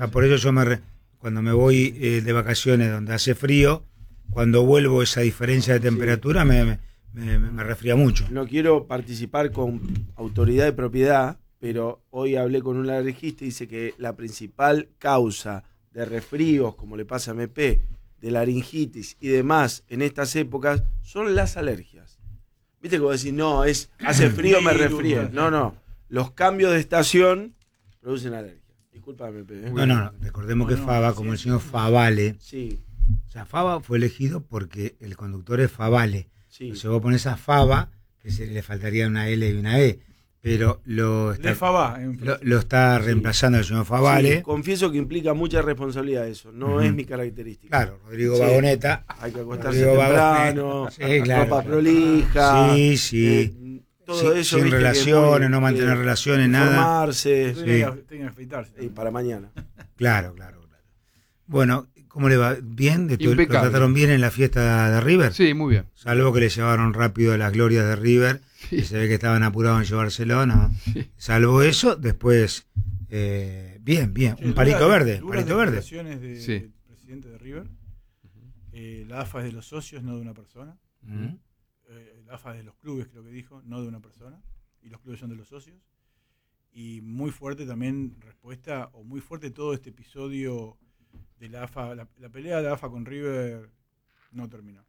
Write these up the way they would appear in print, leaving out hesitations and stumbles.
sea, por eso yo cuando me voy de vacaciones donde hace frío, cuando vuelvo esa diferencia de temperatura me resfría mucho. No quiero participar con autoridad de propiedad, pero hoy hablé con un alergista y dice que la principal causa de resfríos, como le pasa a MP, de laringitis y demás en estas épocas, son las alergias. Viste que vos decís, no, hace frío, me resfrío. No, los cambios de estación producen alergias. Disculpame, MP. No, recordemos que Fava, como el señor Favale, sí. O sea, Fava fue elegido porque el conductor es Favale. Sí. Entonces vos pones a Fava, que le faltaría una L y una E, pero lo está reemplazando el señor Favale. Sí, confieso que implica mucha responsabilidad eso, no es mi característica. Claro, Rodrigo Vagoneta. Hay que acostarse temprano, ropa prolija. Sí. Todo eso. Sin relaciones, no mantener relaciones, nada. Formarse. Tiene que afeitarse. Y para mañana. Claro. Bueno, ¿cómo le va? ¿Bien? ¿Lo trataron bien en la fiesta de River? Sí, muy bien. Salvo que le llevaron rápido las glorias de River, y se ve que estaban apurados en llevárselo, ¿no? Sí. Salvo eso, después, bien. Sí, un palito verde. Declaraciones del presidente de River. La AFA es de los socios, no de una persona. La AFA es de los clubes, creo que dijo, no de una persona. Y los clubes son de los socios. Y muy fuerte también respuesta, o muy fuerte todo este episodio de la AFA. La pelea de la AFA con River no terminó.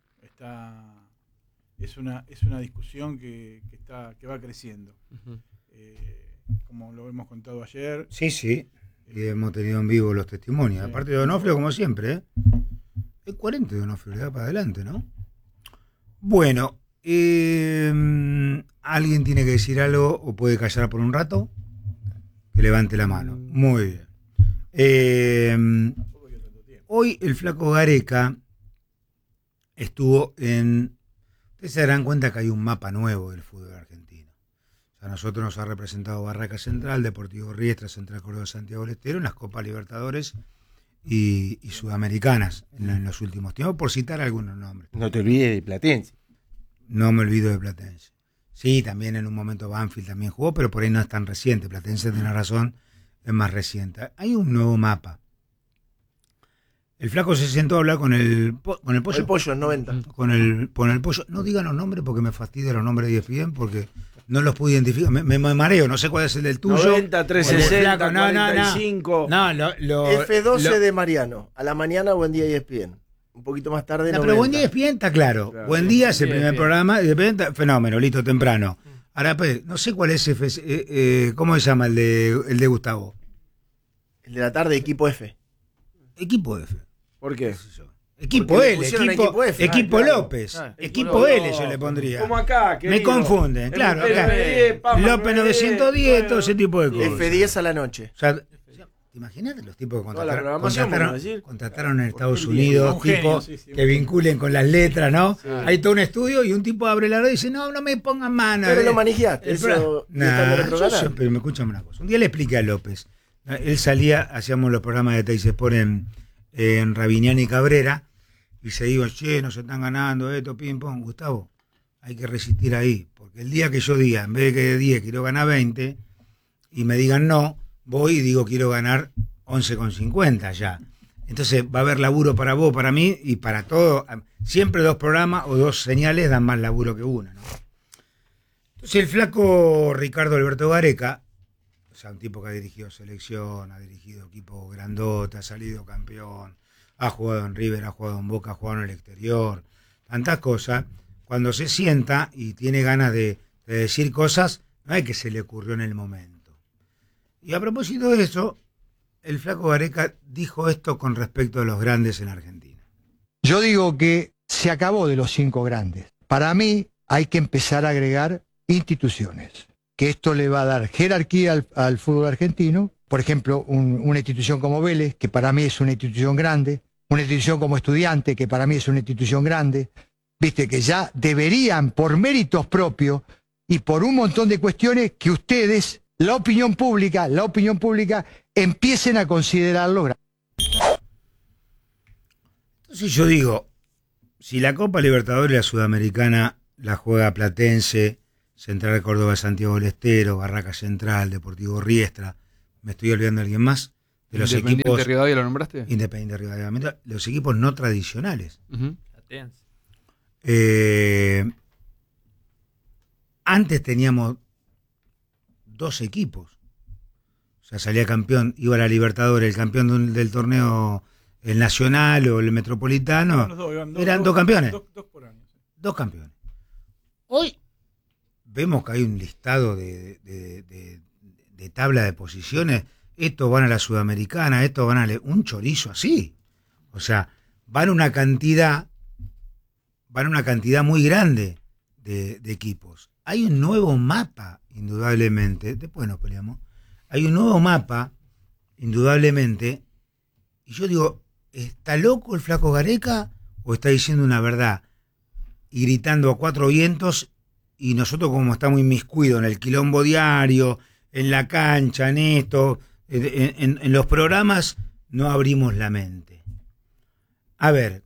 Es una discusión que va creciendo. Como lo hemos contado ayer. Sí. Y hemos tenido en vivo los testimonios. Aparte de Donofrio, como siempre, es 40 de Donofrio, le da para adelante, ¿no? Bueno, ¿alguien tiene que decir algo o puede callar por un rato? Que levante la mano. Muy bien. Hoy el flaco Gareca estuvo en... Ustedes se darán cuenta que hay un mapa nuevo del fútbol argentino. O sea, nosotros nos ha representado Barraca Central, Deportivo Riestra, Central Córdoba, Santiago del Estero en las Copas Libertadores y Sudamericanas en los últimos tiempos, por citar algunos nombres. No te olvides de Platense. No me olvido de Platense. Sí, también en un momento Banfield también jugó, pero por ahí no es tan reciente. Platense tiene razón, es más reciente. Hay un nuevo mapa. El flaco se sentó a hablar con el pollo. El pollo en 90. Con el pollo. No digan los nombres porque me fastidian los nombres de ESPN porque no los pude identificar. Me mareo, no sé cuál es el del tuyo. 90, 360, 45. No, F12 de Mariano. A la mañana, Buen Día ESPN. Un poquito más tarde. No, pero Buen Día ESPN está claro. Buen Día es el primer programa. Fenómeno, listo, temprano. Ahora, pues, no sé cuál es ¿cómo se llama el de Gustavo? El de la tarde, Equipo F. Equipo F. ¿Por qué? Equipo L, equipo López, equipo L yo le pondría. Como acá, me confunden, claro. López 910, todo ese tipo de cosas. F10 a la noche. O sea, imagínate los tipos que contrataron en Estados Unidos, tipos que vinculen con las letras, ¿no? Sí. Hay todo un estudio y un tipo abre la red y dice, no me pongan mano. Pero lo manejaste. Pero me escuchan una cosa. Un día le expliqué a López. Él salía, hacíamos los programas de Teis Sport en Rabiniani y Cabrera, y se digo, no se están ganando esto, ping pong. Gustavo, hay que resistir ahí, porque el día que yo diga, en vez de que de 10 quiero ganar 20, y me digan no, voy y digo quiero ganar 11,50 ya. Entonces va a haber laburo para vos, para mí, y para todo. Siempre dos programas o dos señales dan más laburo que una, ¿no? Entonces el flaco Ricardo Alberto Gareca, o sea, un tipo que ha dirigido selección, ha dirigido equipo grandote, ha salido campeón, ha jugado en River, ha jugado en Boca, ha jugado en el exterior, tantas cosas. Cuando se sienta y tiene ganas de decir cosas, no es que se le ocurrió en el momento. Y a propósito de eso, el flaco Gareca dijo esto con respecto a los grandes en Argentina. Yo digo que se acabó de los 5 grandes. Para mí hay que empezar a agregar instituciones, que esto le va a dar jerarquía al fútbol argentino. Por ejemplo, una institución como Vélez, que para mí es una institución grande, una institución como Estudiante, que para mí es una institución grande, viste, que ya deberían, por méritos propios y por un montón de cuestiones, que ustedes, la opinión pública, empiecen a considerarlo grande. Entonces yo digo, si la Copa Libertadores y la Sudamericana la juega Platense, Central Córdoba, Santiago del Estero, Barraca Central, Deportivo Riestra, ¿me estoy olvidando de alguien más? de los Independiente equipos. Rivadavia, ¿lo nombraste? Independiente Rivadavia, los equipos no tradicionales. Uh-huh. Antes teníamos 2 equipos. O sea, salía campeón, iba a la Libertadores, el campeón del torneo, el nacional o el metropolitano. Eran 2 campeones. 2 por año. 2 campeones. Hoy vemos que hay un listado de tabla de posiciones. Estos van a la Sudamericana, estos van a un chorizo así. O sea, van una cantidad muy grande de equipos. Hay un nuevo mapa, indudablemente. Después nos peleamos. Hay un nuevo mapa, indudablemente. Y yo digo, ¿está loco el Flaco Gareca o está diciendo una verdad? Y gritando a 4 vientos, y nosotros como estamos inmiscuidos en el quilombo diario, en la cancha, en esto, en los programas, no abrimos la mente. A ver,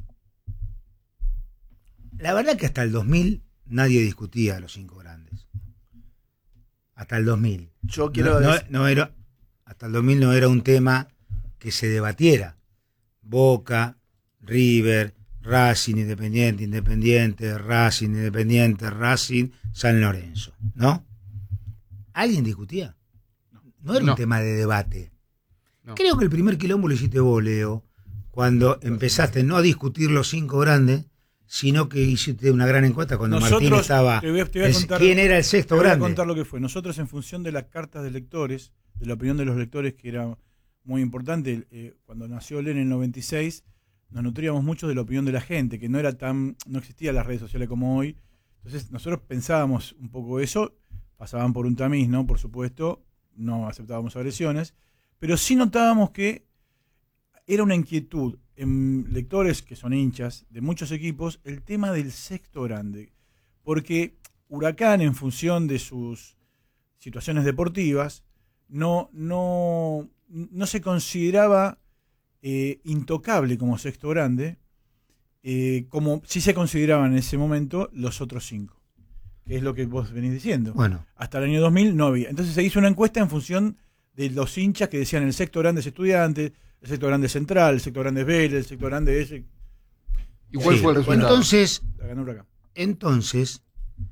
la verdad que hasta el 2000 nadie discutía a los 5 grandes. Hasta el 2000. Yo quiero hasta el 2000 no era un tema que se debatiera. Boca, River, Racing, Independiente, Racing, Independiente, Racing, San Lorenzo, ¿no? ¿Alguien discutía? No era un tema de debate. No. Creo que el primer quilombo lo hiciste vos, Leo, cuando empezaste no a discutir los 5 grandes, sino que hiciste una gran encuesta cuando Martín estaba... Te voy a contar, ¿quién era el sexto grande? Te voy a contar lo que fue. Nosotros, en función de las cartas de lectores, de la opinión de los lectores, que era muy importante, cuando nació LEN en el 96, nos nutríamos mucho de la opinión de la gente, que no existían las redes sociales como hoy. Entonces nosotros pensábamos un poco eso, pasaban por un tamiz, ¿no? Por supuesto, no aceptábamos agresiones, pero sí notábamos que era una inquietud en lectores que son hinchas de muchos equipos, el tema del sexto grande, porque Huracán, en función de sus situaciones deportivas, no se consideraba intocable como sexto grande, como sí se consideraban en ese momento los otros 5, que es lo que vos venís diciendo. Bueno. Hasta el año 2000 no había. Entonces se hizo una encuesta en función de los hinchas que decían el sexto grande es Estudiantes, el sexto grande es Central, el sexto grande es Vélez, el sexto grande es... ¿Y cuál fue el resultado? Entonces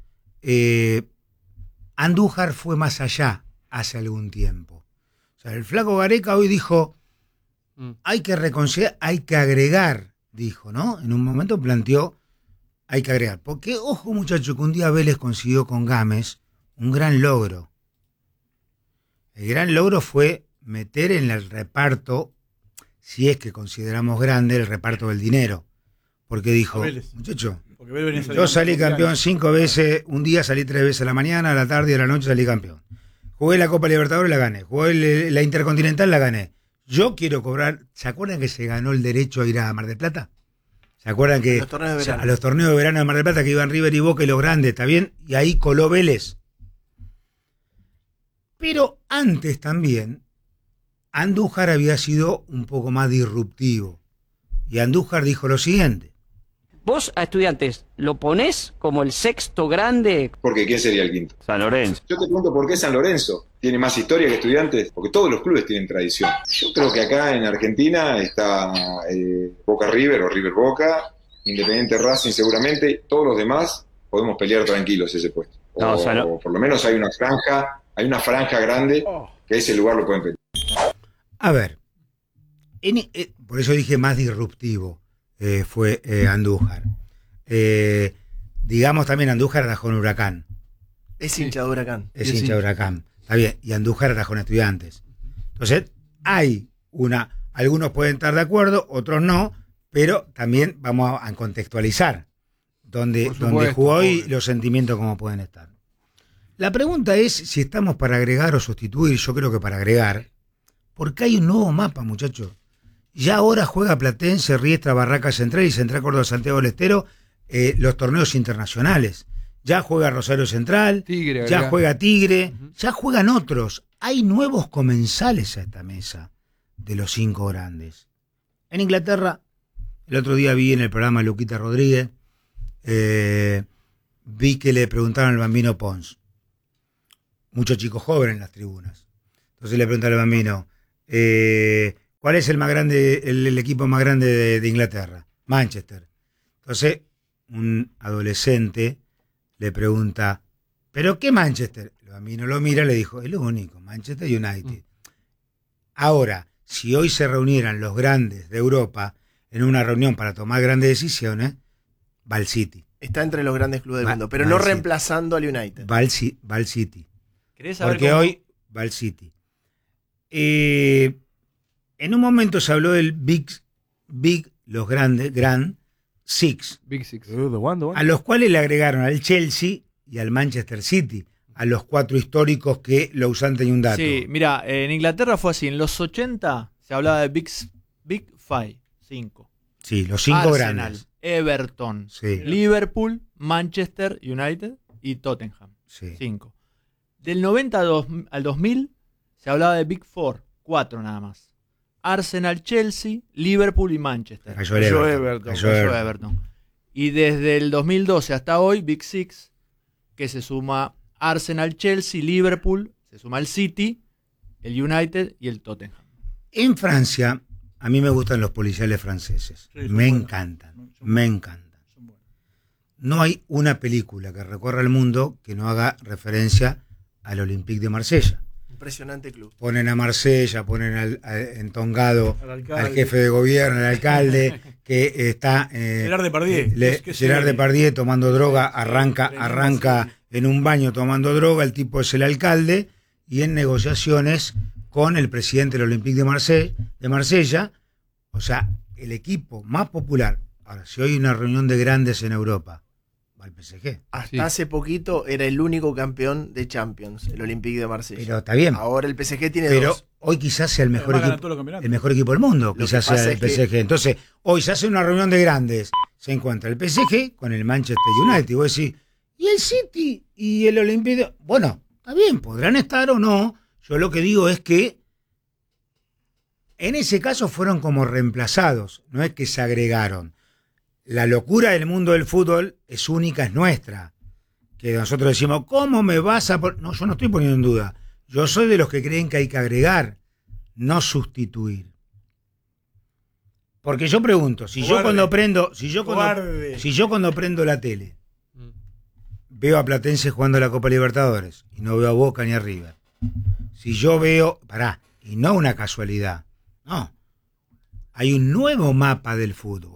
Andújar fue más allá hace algún tiempo. O sea, el Flaco Gareca hoy dijo, hay que reconciliar, hay que agregar, dijo, ¿no? En un momento planteó, hay que agregar. Porque, ojo muchachos, que un día Vélez consiguió con Gámez un gran logro. El gran logro fue meter en el reparto, si es que consideramos grande, el reparto del dinero. Porque dijo, muchacho, yo salí campeón 5 veces, un día salí 3 veces a la mañana, a la tarde y a la noche salí campeón. Jugué la Copa Libertadores, la gané. Jugué la Intercontinental, la gané. Yo quiero cobrar. ¿Se acuerdan que se ganó el derecho a ir a Mar del Plata? ¿Se acuerdan que a los torneos de verano de Mar del Plata que iban River y Boca y los grandes, está bien? Y ahí coló Vélez. Pero antes también, Andújar había sido un poco más disruptivo. Y Andújar dijo lo siguiente. Vos a Estudiantes, ¿lo ponés como el sexto grande? Porque ¿quién sería el quinto? San Lorenzo. Yo te pregunto por qué San Lorenzo tiene más historia que Estudiantes, porque todos los clubes tienen tradición. Yo creo que acá en Argentina está Boca River o River Boca, Independiente Racing seguramente, todos los demás podemos pelear tranquilos ese puesto. O por lo menos hay una franja grande que ese lugar lo pueden pelear. A ver, por eso dije más disruptivo. Fue Andújar. Digamos también Andújar atajó en Huracán. Es hincha de Huracán. Es hincha de Huracán. Está bien. Y Andújar atajó en Estudiantes. Entonces, hay algunos pueden estar de acuerdo, otros no, pero también vamos a contextualizar donde jugó y los sentimientos cómo pueden estar. La pregunta es si estamos para agregar o sustituir. Yo creo que para agregar, porque hay un nuevo mapa, muchachos. Ya ahora juega Platense, Riestra, Barraca Central y Central Córdoba Santiago del Estero los torneos internacionales. Ya juega Rosario Central, Tigre, ya juega Tigre, ya juegan otros. Hay nuevos comensales a esta mesa de los 5 grandes. En Inglaterra, el otro día vi en el programa Luquita Rodríguez, vi que le preguntaron al Bambino Pons, muchos chicos jóvenes en las tribunas. Entonces le preguntaron al Bambino, ¿cuál es el más grande, el equipo más grande de Inglaterra? Manchester. Entonces, un adolescente le pregunta, ¿pero qué Manchester? A mí no lo mira, le dijo, es lo único, Manchester United. Ahora, si hoy se reunieran los grandes de Europa en una reunión para tomar grandes decisiones, va el City. Está entre los grandes clubes del mundo, pero no reemplazando al United. Va el City. ¿Querés saber Porque cómo? hoy va el City. En un momento se habló del los grandes, Grand Six. Big Six. A los cuales le agregaron al Chelsea y al Manchester City, a los 4 históricos que lo usan tenía un dato. Sí, mira, en Inglaterra fue así. En los 80 se hablaba de Big Five, 5. Sí, los 5 Arsenal, grandes. Everton, Sí. Liverpool, Manchester United y Tottenham. Sí. 5. Del 90 al 2000 se hablaba de Big Four, 4 nada más. Arsenal, Chelsea, Liverpool y Manchester. Cayó Everton. Cayó Everton. Y desde el 2012 hasta hoy, Big Six, que se suma Arsenal, Chelsea, Liverpool, se suma el City, el United y el Tottenham. En Francia, a mí me gustan los policiales franceses. Sí, me buenos. encantan. Me encantan. No hay una película que recorra el mundo que no haga referencia al Olympique de Marsella. Impresionante club. Ponen a Marsella, ponen al entongado, al jefe de gobierno, al alcalde, que está... Gerard Depardieu. Gerard Depardieu tomando droga, arranca en un baño tomando droga, el tipo es el alcalde, y en negociaciones con el presidente del Olympique de Marsella, o sea, el equipo más popular. Ahora, si hoy hay una reunión de grandes en Europa, va el PSG. Hasta hace poquito era el único campeón de Champions, el Olympique de Marsella. Pero está bien. Ahora el PSG tiene Pero 2. hoy quizás sea el mejor equipo del mundo, Lo quizás que pasa sea el es que- PSG. Entonces, hoy se hace una reunión de grandes, se encuentra el PSG con el Manchester United, y vos decís, ¿y el City y el Olympique? Bueno, está bien, podrán estar o no. Yo lo que digo es que en ese caso fueron como reemplazados, no es que se agregaron. La locura del mundo del fútbol es única, es nuestra. Que nosotros decimos, ¿cómo me vas a...? No, yo no estoy poniendo en duda. Yo soy de los que creen que hay que agregar, no sustituir. Porque yo pregunto, si yo cuando prendo la tele, veo a Platense jugando la Copa Libertadores y no veo a Boca ni a River. Si yo veo, y no una casualidad, no, hay un nuevo mapa del fútbol.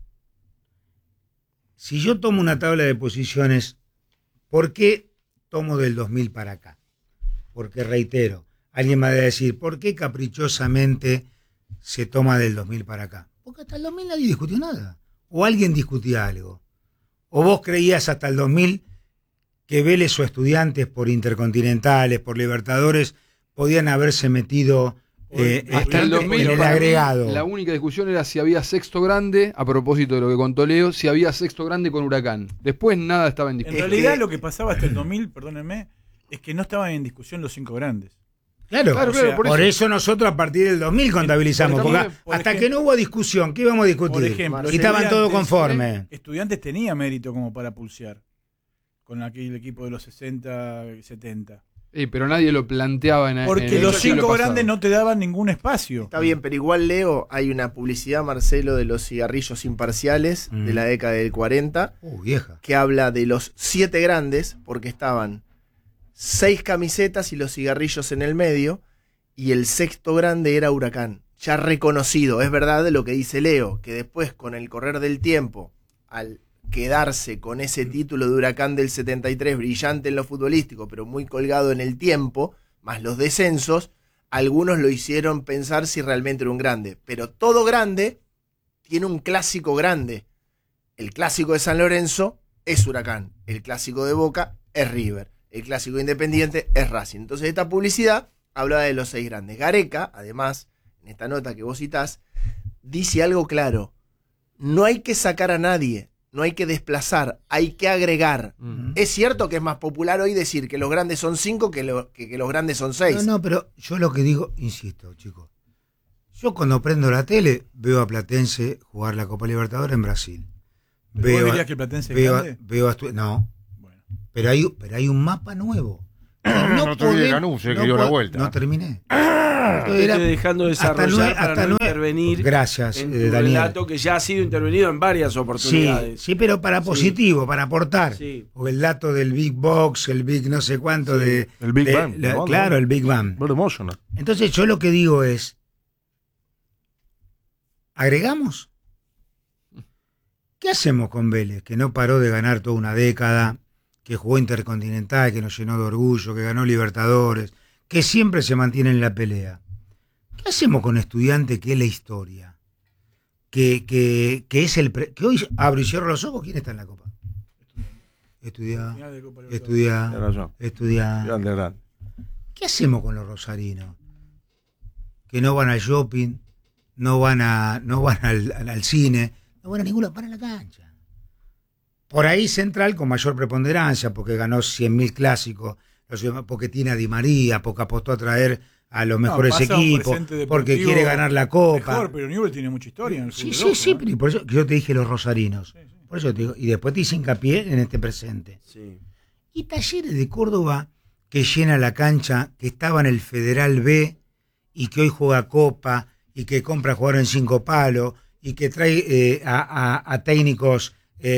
Si yo tomo una tabla de posiciones, ¿por qué tomo del 2000 para acá? Porque reitero, alguien va a decir, ¿por qué caprichosamente se toma del 2000 para acá? Porque hasta el 2000 nadie discutió nada. O alguien discutía algo. O vos creías hasta el 2000 que Vélez o Estudiantes por Intercontinentales, por Libertadores, podían haberse metido hasta el 2000 en el agregado. La única discusión era si había sexto grande, a propósito de lo que contó Leo, si había sexto grande con Huracán. Después nada estaba en discusión. En realidad lo que pasaba hasta el 2000, perdónenme, es que no estaban en discusión los 5 grandes. Claro, o sea, por eso nosotros a partir del 2000 contabilizamos, porque hasta que no hubo discusión, ¿qué íbamos a discutir? Por ejemplo, y estaban todos conformes. Estudiantes tenía mérito como para pulsear con aquel equipo de los 60, 70. Pero nadie lo planteaba porque los 5 grandes no te daban ningún espacio. Está bien, pero igual, Leo, hay una publicidad, Marcelo, de los cigarrillos imparciales de la década del 40, vieja, que habla de los 7 grandes, porque estaban 6 camisetas y los cigarrillos en el medio, y el sexto grande era Huracán, ya reconocido. Es verdad lo que dice Leo, que después, con el correr del tiempo, al quedarse con ese título de Huracán del 73, brillante en lo futbolístico, pero muy colgado en el tiempo, más los descensos, algunos lo hicieron pensar si realmente era un grande. Pero todo grande tiene un clásico grande. El clásico de San Lorenzo es Huracán, el clásico de Boca es River, el clásico de Independiente es Racing. Entonces esta publicidad hablaba de los 6 grandes. Gareca, además, en esta nota que vos citás, dice algo claro: no hay que sacar a nadie, no hay que desplazar, hay que agregar. Es cierto que es más popular hoy decir que los grandes son 5 que los grandes son 6. No, pero yo lo que digo, insisto, chicos, yo cuando prendo la tele veo a Platense jugar la Copa Libertadores en Brasil. ¿Vos dirías que Platense es grande? No, bueno. pero hay un mapa nuevo. No podemos, que dio la vuelta. No terminé. Estoy dejando desarrollar para no intervenir. Gracias, en tu Daniel. relato que ya ha sido intervenido en varias oportunidades. Sí, pero para positivo, para aportar. Sí. O el dato del Big Box, el Big no sé cuánto de... El Big Bang. Claro, el Big Bang. Entonces yo lo que digo es, ¿agregamos? ¿Qué hacemos con Vélez? Que no paró de ganar toda una década, que jugó Intercontinental, que nos llenó de orgullo, que ganó Libertadores, que siempre se mantiene en la pelea. ¿Qué hacemos con Estudiante, que es la historia? Que es que hoy abro y cierro los ojos, ¿quién está en la Copa? Estudiar. ¿Qué hacemos con los rosarinos? Que no van al shopping, no van al cine, no van a ninguna, van a la cancha. Por ahí Central con mayor preponderancia, porque ganó 100.000 clásicos, porque tiene a Di María, porque apostó a traer a los mejores equipos, porque quiere ganar la Copa. Mejor, pero Newell's tiene mucha historia en el fútbol. Sí, pero por eso yo te dije los rosarinos. Sí. Por eso te digo, y después te hice hincapié en este presente. Sí. Y Talleres de Córdoba, que llena la cancha, que estaba en el Federal B, y que hoy juega Copa, y que compra jugadores en 5 palos, y que trae a técnicos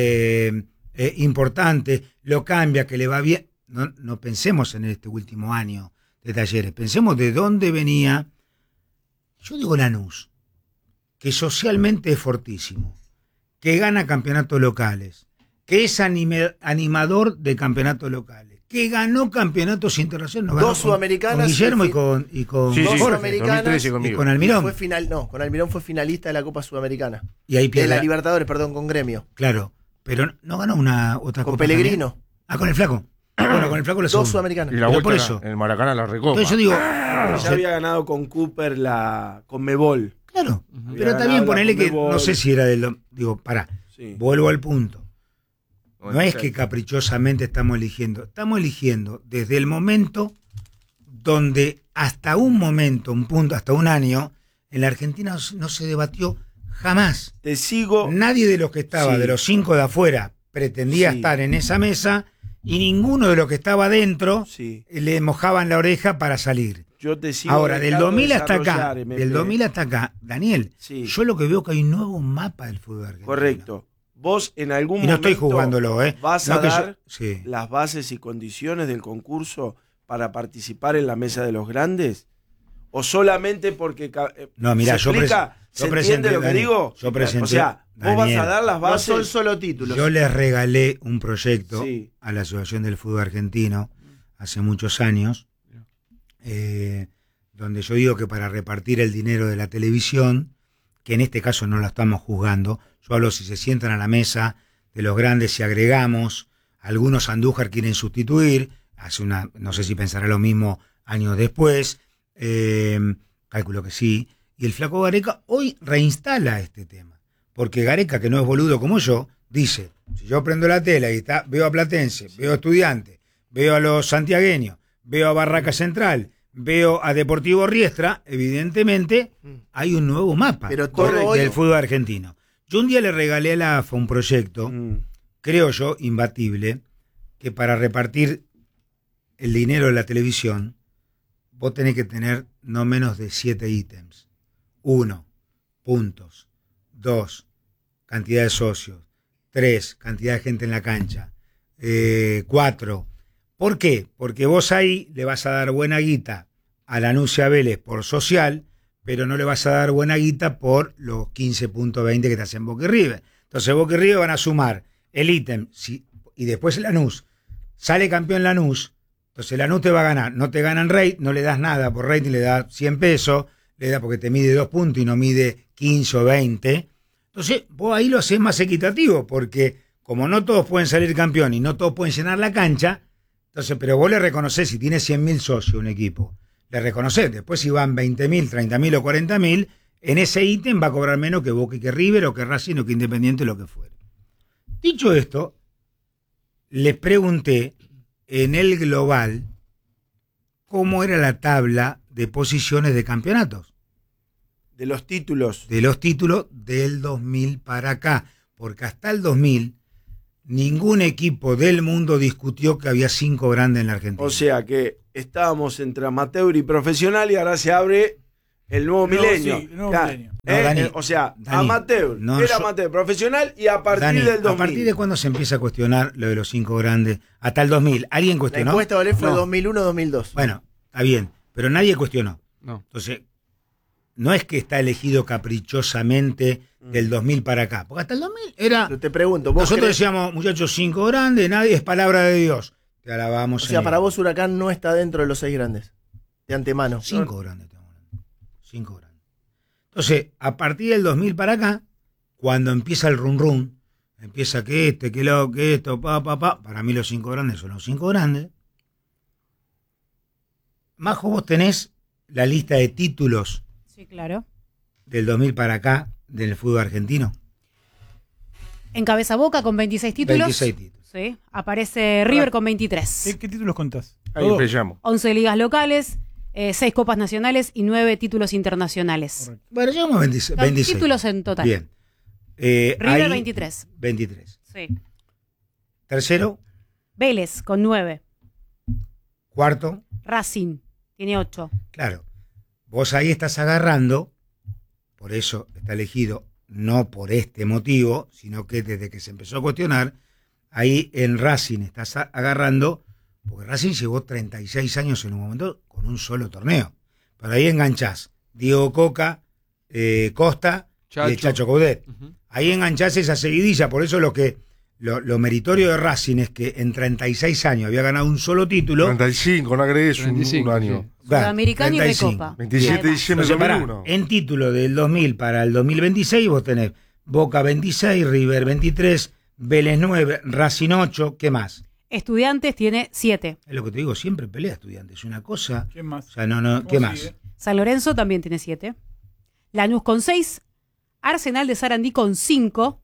importantes, lo cambia, que le va bien. No pensemos en este último año de Talleres, pensemos de dónde venía. Yo digo Lanús, que socialmente es fortísimo, que gana campeonatos locales, que es animador de campeonatos locales, que ganó campeonatos internacionales. Dos sudamericanas. Con Guillermo y con dos sudamericanas. Y con Almirón. Con Almirón fue finalista de la Copa Sudamericana. Y ahí pierde de la Libertadores, perdón, con Gremio. Claro, pero no ganó otra con Copa. Con Pellegrino. También. Con el Flaco. Bueno, con el Flaco dos sudamericanas. Y la vuelta por eso. El Maracaná la recopa. Entonces yo digo, ya había ganado con Cooper la Conmebol. Claro, pero también ponerle que no sé si era vuelvo al punto. No es que caprichosamente estamos eligiendo desde el momento donde hasta un punto, hasta un año, en la Argentina no se debatió jamás. Te sigo. Nadie de los que estaba, de los 5 de afuera, pretendía estar en esa mesa, y ninguno de los que estaba adentro le mojaban la oreja para salir. Yo te sigo. Ahora, del 2000 hasta acá, Daniel, yo lo que veo que hay un nuevo mapa del fútbol argentino. Correcto. Vos en algún momento. Y no momento estoy jugándolo, ¿vas a dar las bases y condiciones del concurso para participar en la mesa de los grandes? ¿O solamente porque no, mira, ¿se entiende lo que digo? Yo presenté, o sea, vos vas a dar las bases. No son solo títulos. Yo les regalé un proyecto a la Asociación del Fútbol Argentino hace muchos años, donde yo digo que para repartir el dinero de la televisión, que en este caso no lo estamos juzgando, yo hablo si se sientan a la mesa de los grandes, si agregamos, algunos Andújar quieren sustituir, no sé si pensará lo mismo años después, calculo que sí, y el Flaco Gareca hoy reinstala este tema, porque Gareca, que no es boludo como yo, dice, si yo prendo la tela y veo a Platense, veo a Estudiantes, veo a los santiagueños, veo a Barraca Central, veo a Deportivo Riestra, evidentemente hay un nuevo mapa del fútbol argentino. Yo un día le regalé a la AFA un proyecto, creo yo, imbatible, que para repartir el dinero de la televisión, vos tenés que tener no menos de 7 ítems. 1, puntos. 2, cantidad de socios. 3, cantidad de gente en la cancha. 4, ¿por qué? Porque vos ahí le vas a dar buena guita a Lanús y a Vélez por social, pero no le vas a dar buena guita por los 15.20 que te hacen Boca y River. Entonces Boca y River van a sumar el ítem, y después Lanús, sale campeón Lanús, entonces Lanús te va a ganar, no te ganan rate, no le das nada por rating, le das 100 pesos, le da porque te mide 2 puntos y no mide 15 o 20. Entonces vos ahí lo haces más equitativo, porque como no todos pueden salir campeón y no todos pueden llenar la cancha, entonces, pero vos le reconocés, si tiene 100.000 socios un equipo, le reconocés, después si van 20.000, 30.000 o 40.000, en ese ítem va a cobrar menos que Boca y que River o que Racing o que Independiente, lo que fuere. Dicho esto, les pregunté en el global cómo era la tabla de posiciones de campeonatos. De los títulos. De los títulos del 2000 para acá, porque hasta el 2000 ningún equipo del mundo discutió que había 5 grandes en la Argentina. O sea que estábamos entre amateur y profesional y ahora se abre el nuevo milenio. Sí, el nuevo milenio. No, Dani, o sea, Dani, amateur, amateur, profesional y a partir Dani, del 2000. ¿A partir de cuándo se empieza a cuestionar lo de los 5 grandes? Hasta el 2000. ¿Alguien cuestionó? La encuesta Olé fue No. 2001-2002. Bueno, está bien, pero nadie cuestionó. No. Entonces, no es que está elegido caprichosamente del 2000 para acá, porque hasta el 2000 era... Yo te pregunto, ¿vos Nosotros crees? decíamos, muchachos, 5 grandes, nadie es palabra de Dios. Te alabamos. O sea, para vos Huracán no está dentro de los 6 grandes, de antemano. 5 grandes. 5 grandes. Entonces, a partir del 2000 para acá, cuando empieza el run, empieza que que esto, para mí los 5 grandes son los 5 grandes. Majo, vos tenés la lista de títulos Sí, claro. del 2000 para acá del fútbol argentino. Encabeza Boca con 26 títulos. 26 títulos. Sí. Aparece River con 23. ¿Qué títulos contás? Ahí empezamos. 11 ligas locales, 6 copas nacionales y 9 títulos internacionales. Correcto. Bueno, llegamos a 26. Son títulos en total. Bien. River ahí, 23. 23. Sí. Tercero, Vélez con 9. cuarto, Racing tiene 8. claro. Vos ahí estás agarrando, por eso está elegido, no por este motivo, sino que desde que se empezó a cuestionar, ahí en Racing estás agarrando, porque Racing llevó 36 años en un momento con un solo torneo. Pero ahí enganchás Diego Coca, Costa y el Chacho Coudet. Ahí enganchás esa seguidilla, por eso lo meritorio de Racing es que en 36 años había ganado un solo título. 35, no agregues un año. Sí. Sudamericano y 35. Recopa. 27 de diciembre de Entonces, 2001. en título del 2000 para el 2026 vos tenés Boca 26, River 23, Vélez 9, Racing 8, ¿qué más? Estudiantes tiene 7. Es lo que te digo, siempre pelea Estudiantes, una cosa. ¿Quién más? O sea, no, ¿qué más? Sigue? San Lorenzo también tiene 7. Lanús con 6. Arsenal de Sarandí con 5.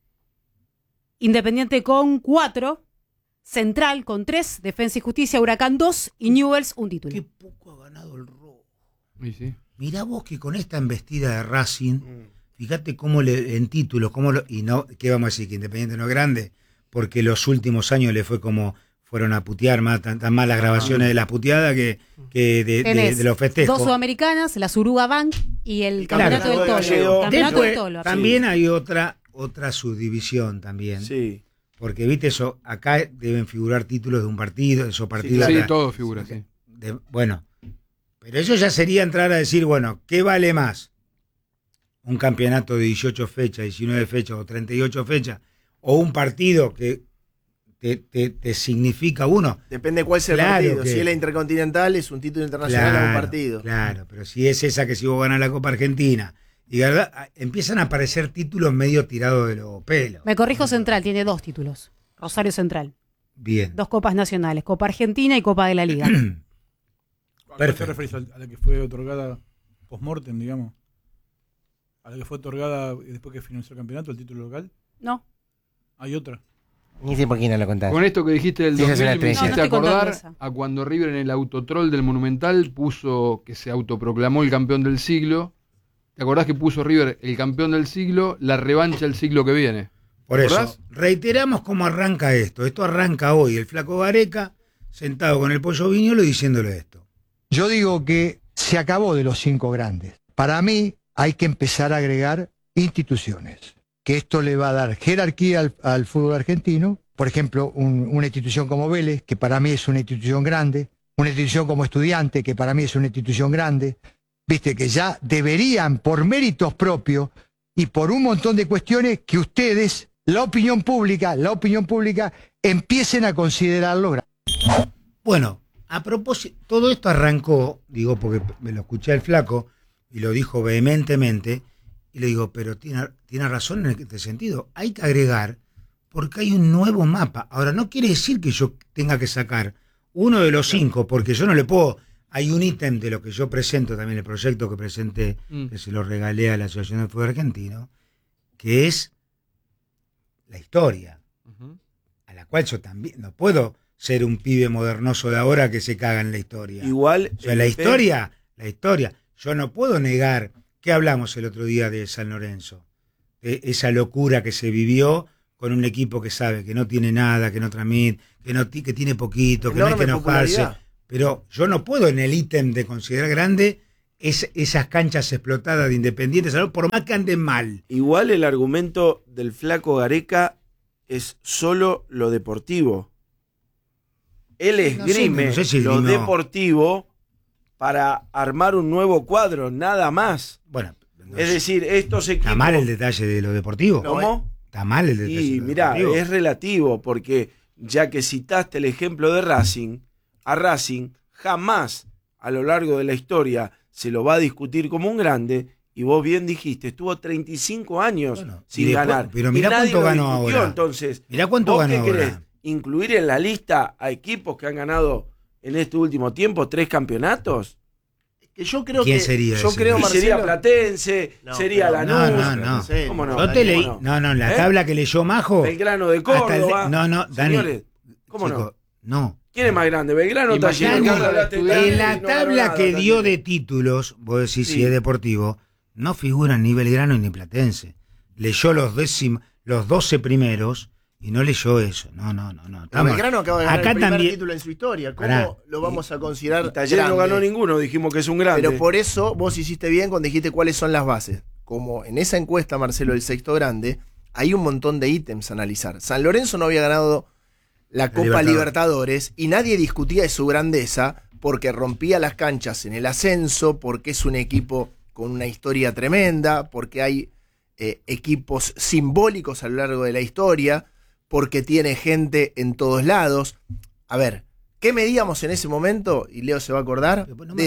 Independiente con 4. Central con 3. Defensa y Justicia, Huracán 2. Y Newell's un título. Qué poco ha ganado el rojo. Y sí. Mirá vos que con esta embestida de Racing, fíjate cómo en títulos, y no, ¿qué vamos a decir? Que Independiente no es grande, porque los últimos años le fue como fueron a putear, tan malas grabaciones de las puteadas que de los festejos. 2 sudamericanas, la Suruga Bank y el Claro. Campeonato del Tolo. Gallego. Campeonato del Después, Tolo. también hay otra subdivisión también. Sí. Porque, viste, eso, acá deben figurar títulos de un partido, esos partidos. Sí, acá. todo figura, sí. Bueno, pero eso ya sería entrar a decir, bueno, ¿qué vale más? ¿Un campeonato de 18 fechas, 19 fechas o 38 fechas? ¿O un partido que te significa uno? Depende cuál sea el Claro partido. que- Si es la Intercontinental, es un título internacional a un partido. Claro, pero si es esa que si vos ganás la Copa Argentina, y verdad, empiezan a aparecer títulos medio tirados de los pelos. Me corrijo, Central tiene 2 títulos. Rosario Central. Bien. 2 copas nacionales. Copa Argentina y Copa de la Liga. ¿A qué te Perfecto. referís? ¿A la que fue otorgada post-mortem, digamos? ¿A la que fue otorgada después que finalizó el campeonato, el título local? No. Hay otra. Ni sé por qué no lo contás. Con esto que dijiste del Sí, esa es 2000 una me estrella. hiciste No, no estoy contando acordar esa. a cuando River en el autotrol del Monumental puso que se autoproclamó el campeón del siglo. ¿Te acordás que puso River el campeón del siglo, la revancha el siglo que viene? Por ¿Te eso, acordás? reiteramos cómo arranca esto. Esto arranca hoy, el flaco Gareca, sentado con el pollo viñolo diciéndole esto. Yo digo que se acabó de los 5 grandes. Para mí hay que empezar a agregar instituciones, que esto le va a dar jerarquía al fútbol argentino. Por ejemplo, una institución como Vélez, que para mí es una institución grande, una institución como Estudiante, que para mí es una institución grande, viste, que ya deberían, por méritos propios y por un montón de cuestiones, que ustedes, la opinión pública, empiecen a considerarlo grande. Bueno, a propósito, todo esto arrancó, digo, porque me lo escuché al flaco y lo dijo vehementemente, y le digo, pero tiene razón en este sentido, hay que agregar, porque hay un nuevo mapa. Ahora, no quiere decir que yo tenga que sacar uno de los 5, porque yo no le puedo. Hay un ítem de lo que yo presento, también el proyecto que presenté, que se lo regalé a la Asociación del Fútbol Argentino, que es la historia, a la cual yo también no puedo ser un pibe modernoso de ahora que se caga en la historia. Igual, O sea, la historia, yo no puedo negar, ¿qué hablamos el otro día de San Lorenzo? De esa locura que se vivió con un equipo que sabe que no tiene nada, que no transmite, que tiene poquito, que no hay que enojarse. Pero yo no puedo en el ítem de considerar grande esas canchas explotadas de Independiente, por más que anden mal. Igual el argumento del flaco Gareca es solo lo deportivo. Él esgrime lo deportivo para armar un nuevo cuadro, nada más. Bueno, es decir, estos equipos... ¿Está mal el detalle de lo deportivo? ¿Cómo? Está mal el detalle de lo mirá, deportivo. es relativo, porque ya que citaste el ejemplo de Racing, a Racing jamás a lo largo de la historia se lo va a discutir como un grande, y vos bien dijiste, estuvo 35 años sin ganar. Pero mirá cuánto ganó ahora. Entonces, mirá cuánto ganó ¿qué ahora. querés? ¿Incluir en la lista a equipos que han ganado en este último tiempo 3 campeonatos? Que yo creo ¿Quién que sería yo ese? creo, Marcelo, sería Platense, sería Lanús. No. ¿Cómo no? Yo te leí. No, la tabla que leyó Majo. Belgrano de Córdoba. No, Dani. Señores, ¿cómo chico, no? ¿Quién es más grande? ¿Belgrano o Talleres? En la tabla que dio de títulos, vos decís si es deportivo, no figuran ni Belgrano ni Platense. Leyó los 12 primeros y no leyó eso. No. Belgrano acaba de ganar acá el primer también, título en su historia. ¿Cómo lo vamos a considerar Talleres no grande? ganó ninguno, dijimos que es un grande. Pero por eso vos hiciste bien cuando dijiste cuáles son las bases. Como en esa encuesta, Marcelo, del sexto grande, hay un montón de ítems a analizar. San Lorenzo no había ganado la Copa Libertadores y nadie discutía de su grandeza porque rompía las canchas en el ascenso, porque es un equipo con una historia tremenda, porque hay equipos simbólicos a lo largo de la historia, porque tiene gente en todos lados. A ver, ¿qué medíamos en ese momento? Y Leo se va a acordar.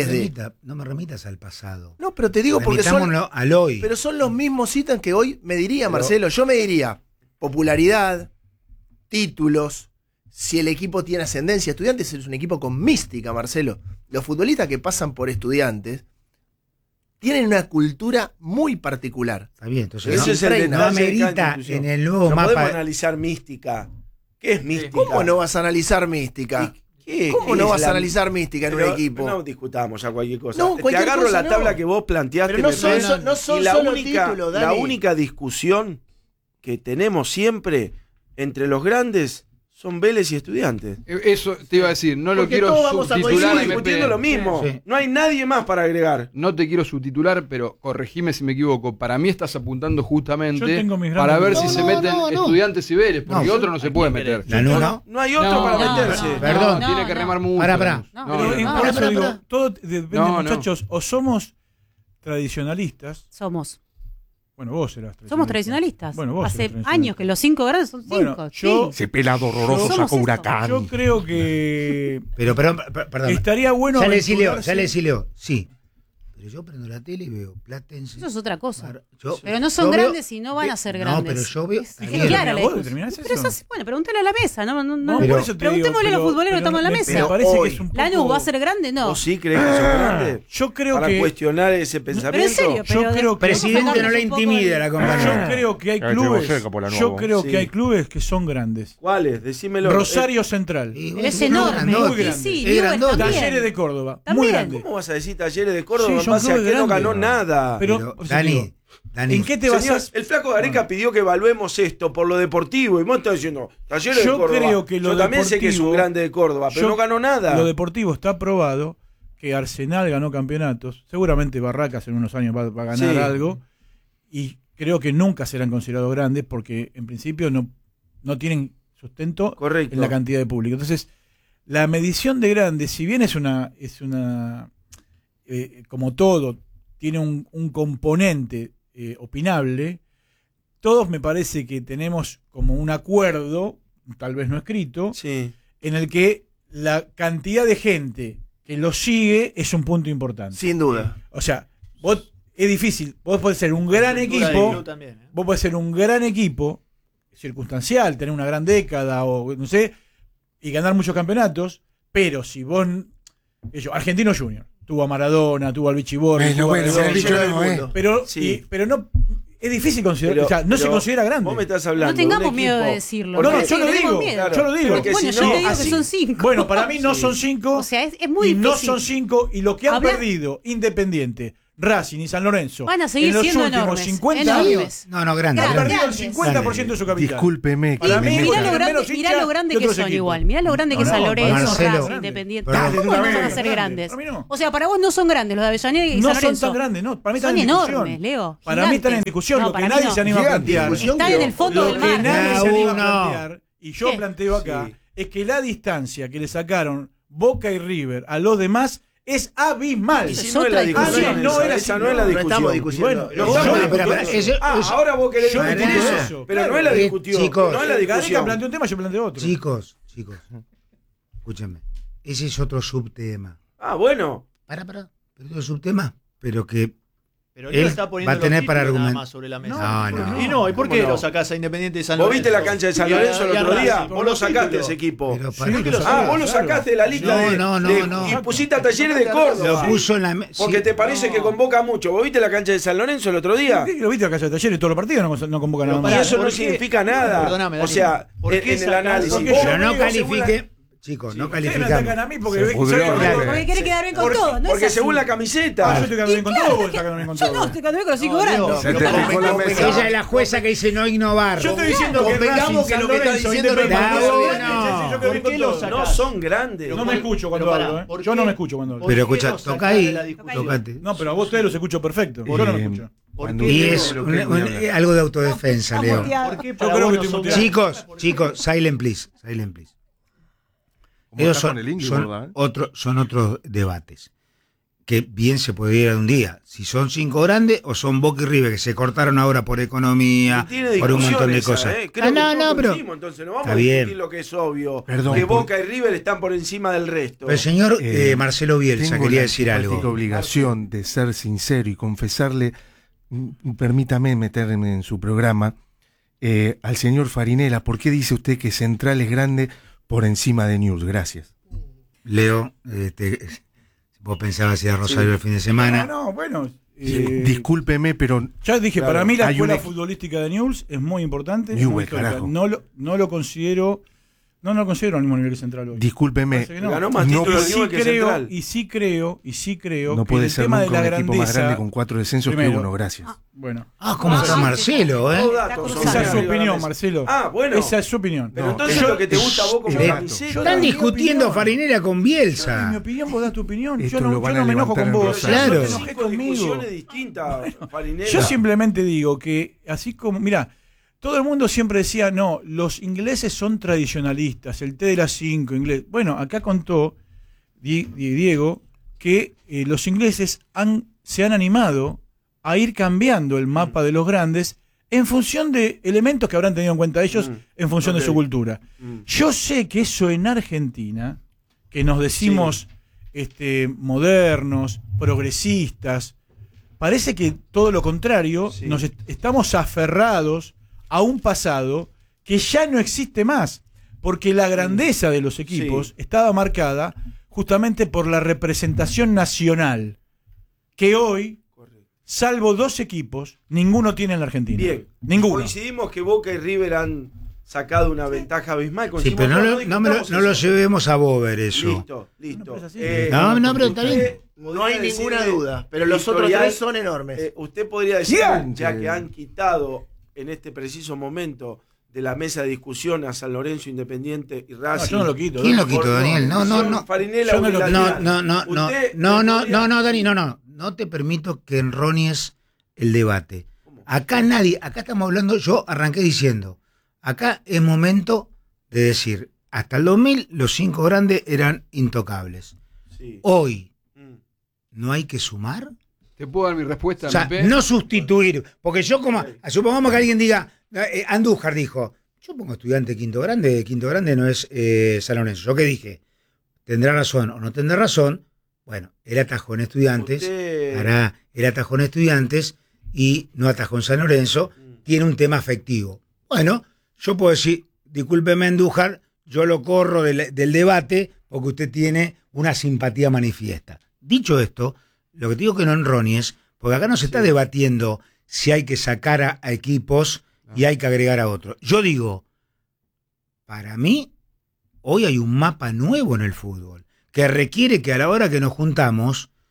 No me remitas al pasado. No, pero te digo porque son al hoy. Pero son los mismos ítems que hoy me diría Marcelo. Yo me diría popularidad, títulos, si el equipo tiene ascendencia. Estudiantes es un equipo con mística, Marcelo. Los futbolistas que pasan por Estudiantes tienen una cultura muy particular. Está bien, entonces eso es el no amerita en el nuevo no mapa. podemos analizar mística. ¿Qué es mística? ¿Cómo no vas a analizar mística? ¿Cómo no vas a analizar mística en un equipo? No discutamos ya cualquier cosa. No, te agarro la tabla que vos planteaste. Pero no son y la solo única, títulos, Dani. la única discusión que tenemos siempre entre los grandes son Vélez y Estudiantes. Eso te iba a decir, no lo Porque quiero todos vamos a subtitular. coincidir discutiendo lo mismo. Sí. No hay nadie más para agregar. No te quiero subtitular, pero corregime si me equivoco. Para mí estás apuntando Yo justamente tengo mis para ver grandes si se meten Estudiantes y Vélez, porque otro no se puede meter. No hay otro para meterse. Perdón. Tiene que remar mucho. Pará. Por eso digo, todo depende, muchachos, o somos tradicionalistas. Somos. Bueno, vos serás tradicionalista. Somos tradicionalistas. Bueno, vos hace serás tradicionalista. años que los 5 grandes son 5. Bueno, yo- Ese pelado horroroso Somos sacó esto. Huracán. Yo creo que Pero perdón. estaría bueno Ya le decí, Leo, aventurarse. sí. Pero yo prendo la tele y veo Platense. Eso es otra cosa. Yo- Pero no son yo veo- grandes y no van a ser grandes. No, pero yo veo. Es está clara bien. la ¿Vos discusión. determinás Pero eso? eso es, bueno, pregúntale a la mesa. No, Pero- por eso te preguntémosle digo, a los futboleros que estamos en la me mesa. parece Hoy. que es un poco... ¿Lanús va a ser grande? No. ¿Vos sí crees que son grandes? Yo creo Para que... cuestionar ese Pero pensamiento. en serio, Yo creo que- Presidente no le intimida la compañía. Yo creo que hay Ahí tengo clubes. cerca por la Yo nueva. creo Sí. que hay clubes que son grandes. ¿Cuáles? Decímelo. Rosario Central. Y Pero es bueno, enorme. grandote. Muy grande. Sí, Es Newell's grandote. también. Talleres de Córdoba. También. Muy grande. ¿Cómo vas a decir Talleres de Córdoba? Sí, en son base a clubes que no ganó grandes. nada. Pero, Dani, ¿en qué te vas Señor, a...? el flaco Gareca pidió que evaluemos esto por lo deportivo y vos estás diciendo Talleres de Yo Córdoba. creo que lo Yo también sé que es un deportivo- grande de Córdoba, pero Yo- no ganó nada. Lo deportivo está probado que Arsenal ganó campeonatos. Seguramente Barracas en unos años va a ganar Sí. algo. Y creo que nunca serán considerados grandes porque en principio no tienen sustento Correcto. en la cantidad de público. Entonces, la medición de grandes, si bien es una como todo, tiene un componente opinable, todos me parece que tenemos como un acuerdo, tal vez no escrito, Sí. en el que la cantidad de gente que lo sigue es un punto importante. Sin duda. O sea, es difícil, vos podés ser un gran equipo, vos podés ser un gran equipo, circunstancial, tener una gran década o no sé, y ganar muchos campeonatos, pero si vos, Argentino Junior, tuvo a Maradona, tuvo al Vichy Borges, tuvo a bueno, Maradona, el Vichy no, pero, Sí. pero no, es difícil considerar, o sea, no se considera grande. Vos me estás hablando. No tengamos de un miedo de equipo- decirlo. No, Porque yo lo tenemos digo, miedo. yo lo digo. Porque Bueno, si yo no, te digo así- que son 5. Bueno, para mí no son 5. O sea, es muy y no difícil. son 5 y lo que han Hablar- perdido Independiente, Racing y San Lorenzo Van a seguir en los siendo últimos enormes, 50 enormes. años No, grande. han Grande. perdido el 50% de su capital. Discúlpeme. Para mí, Mirá tienen lo grande, menos mirá hinchas lo grande que que otros son equipos. igual. Mirá lo grande que No, San no, Lorenzo, Marcelo, Racing, Independiente. perdón. ¿Cómo no van a ser Grande, grandes? para mí no. O sea, para vos no son grandes los de Avellaneda y No San son Lorenzo. tan grandes, no. Para mí Son están en discusión. enormes, Leo. Para mí están en gigantes. discusión. No, Lo que para mí nadie no. se anima a plantear. Están en el fondo Lo del que mar. nadie se anima a Uno. plantear, y yo ¿Qué? planteo acá, Sí. es que la distancia que le sacaron Boca y River a los demás es abismal. Y si Es no es la otra discusión, discusión. No era esa así, no es la no discusión. estamos discutiendo. Bueno, No yo- estamos pero, discutiendo. eso- Ahora vos querés Yo discutir entiendo eso. eso. Pero no es la discusión. Chicos, no es la Gareca discusión. planteó un tema, yo planteo otro. Chicos, escúchenme. Ese es otro subtema. Ah, bueno. Pero otro subtema, pero que Pero él Leo está poniendo va a tener los para títulos nada argumentar. más sobre la mesa. No. Y no, ¿y por qué ¿Cómo no? lo sacás a Independiente de San ¿Vos Lorenzo? viste la cancha de San Lorenzo el otro día? Vos lo sacaste títulos. ese equipo. Pero Sí, para- que lo Ah, saca, vos lo claro. sacaste de la lista de. No. Y pusiste a Talleres de Córdoba. Lo puso en la Porque sí. te parece que convoca mucho. ¿Vos viste la cancha de San Lorenzo el otro día? ¿Por qué lo viste acá en Talleres? Todos los partidos no convocan nada Y más. eso ¿por no qué? significa nada. Perdóname, O Dani. sea, ¿Por qué en el sacás? análisis. Porque Vos, yo Pero no digo, según la- califique, chicos, no Ustedes me calificamos. atacan a mí Se porque pudrió, Porque quiere quedar bien con todo. No Porque es así. según la Ah, yo camiseta. estoy quedando bien con todo, vos estás quedando bien con Yo todo. no, estoy quedando bien con los 5 No, grandes. Leo, Se te fijó la mesa. Ella es la jueza que dice no innovar. Yo estoy diciendo que Convengamos Racing, que San lo que está Lorenzo, diciendo Independiente, no es Racing, verdad. yo quedo ¿Por bien qué con lo todo. sacás? No son grandes. No me escucho cuando Pero pará, hablo, ¿eh? ¿por Yo qué? no me escucho cuando hablo. ¿Por Pero qué escucha, lo toca sacás ahí, de la discusión? tocate. No, pero a vos ustedes los escucho perfecto. Yo no me escucho. ¿Por qué? Y Leo? es algo de autodefensa, Leo. ¿Por qué Yo para creo vos que no estoy son muteado. grandes? Chicos, silent please. Como Ellos está con el inglés, ¿verdad? son otros debates que bien se podría ir a un día. Si son 5 grandes o son Boca y River, que se cortaron ahora por economía, Y tiene por un montón de discusión cosas. esa, Creo que todos pero coincidimos, entonces no vamos está a discutir bien. lo que es obvio. Perdón, que por- Boca y River están por encima del resto. el señor Marcelo Tengo Bielsa quería la decir algo. empática obligación de ser sincero y confesarle, permítame meterme en su programa, al señor Farinella, ¿por qué dice usted que Central es grande por encima de News? Gracias. Leo, vos pensabas ir a Rosario el fin de semana. No, bueno. Discúlpeme, pero Ya dije, Claro, para mí la hay escuela un- futbolística de Newell's es muy importante. Newell's, muy histórica. carajo. No lo considero. No lo considero al mismo nivel Central hoy. discúlpeme. Parece que no. Ganó más No, títulos Y de sí Newell's que Central. creo no que puede el ser tema de nunca la un equipo más grande grandeza. con 4 descensos que Primero. uno. Gracias. Bueno, ¿Cómo está Marcelo, Todos datos son esa es su arriba de la opinión, mesa. Marcelo. Ah, bueno. Esa es su opinión. Pero No, entonces yo- lo que te gusta a vos como Le- camiseta. Están mi discutiendo opinión. Farinella con En mi Bielsa. opinión, vos das tu opinión. Esto Yo lo no, van yo a no me enojo levantar con en vos. Rosario. Claro. No te enojes Cinco conmigo. discusiones distintas, Farinella. Yo simplemente digo que, así como, mira, todo el mundo siempre decía, no, los ingleses son tradicionalistas, el té de las 5, inglés. Bueno, acá contó Diego que los ingleses se han animado a ir cambiando el mapa de los grandes en función de elementos que habrán tenido en cuenta ellos en función de su cultura. Yo sé que eso en Argentina, que nos decimos modernos, progresistas, parece que todo lo contrario, nos estamos aferrados a un pasado que ya no existe más, porque la grandeza de los equipos estaba marcada justamente por la representación nacional, que hoy, salvo 2 equipos, ninguno tiene en la Argentina. Bien. Ninguno. Coincidimos que Boca y River han sacado una ventaja abismal. Sí, Coincidimos pero todos, no lo discutamos eso. llevemos a Bober eso. Listo. No, pero está bien. usted No hay podría ninguna decirle duda, pero los otros historial, 3 son enormes. Usted podría decir, Gigante. ya que han quitado en este preciso momento de la mesa de discusión a San Lorenzo, Independiente y Racing. yo no lo quito. ¿Quién lo quitó, Daniel? No. Farinella Yo no lo- Dani, no. No te permito que enronies el debate. Acá estamos hablando, yo arranqué diciendo, acá es momento de decir, hasta el 2000 los 5 grandes eran intocables. Sí. Hoy, ¿no hay que sumar? ¿Te puedo dar mi respuesta, O sea, MP? no sustituir, porque yo supongamos que alguien diga, Andújar dijo, yo pongo Estudiante quinto grande no es San Lorenzo. ¿Yo qué dije? ¿Tendrá razón o no tendrá razón? Bueno, él atajó en Estudiantes, él atajó en Estudiantes y no atajó en San Lorenzo, tiene un tema afectivo. Bueno, yo puedo decir, discúlpeme Andújar, yo lo corro del debate porque usted tiene una simpatía manifiesta. Dicho esto, lo que te digo que no enronies, porque acá no se está debatiendo si hay que sacar a equipos y hay que agregar a otros. Yo digo, para mí, hoy hay un mapa nuevo en el fútbol, que requiere que a la hora que nos juntamos,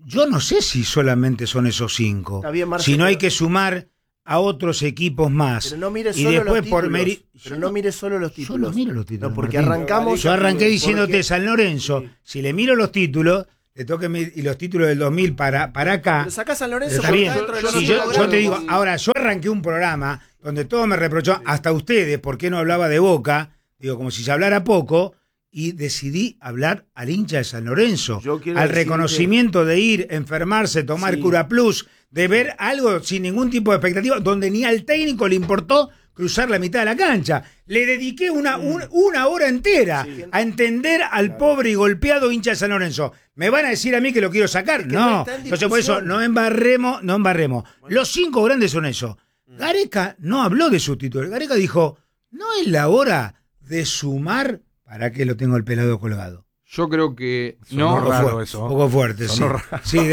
yo no sé si solamente son esos 5. Está bien, Marcelo. Si no hay que sumar a otros equipos más. Pero no mire y solo después los por títulos. Pero no mire solo los títulos. Yo no miro los títulos. No, porque Martín. arrancamos. Yo arranqué diciéndote porque- San Lorenzo. Sí. Si le miro los títulos, y los títulos del 2000 para acá. Pero sacá San Lorenzo. Está porque bien. está dentro de los Si cinco yo grandes. te digo, ahora yo arranqué un programa donde todo me reprochó, hasta ustedes, por qué no hablaba de Boca, digo, como si se hablara poco, y decidí hablar al hincha de San Lorenzo, Yo quiero al decir reconocimiento de ir, enfermarse, tomar Sí. Cura Plus, de ver algo sin ningún tipo de expectativa, donde ni al técnico le importó cruzar la mitad de la cancha. Le dediqué una hora entera a entender al pobre y golpeado hincha de San Lorenzo. ¿Me van a decir a mí que lo quiero sacar? que No. no está en Entonces por eso discusión. no embarremos. Los 5 grandes son eso. Gareca no habló de su título. Gareca dijo, no es la hora de sumar. ¿Para qué lo tengo el pelado colgado? Yo creo que Sonó no. raro eso. Un poco fuerte, sí. Sonó raro. Sí,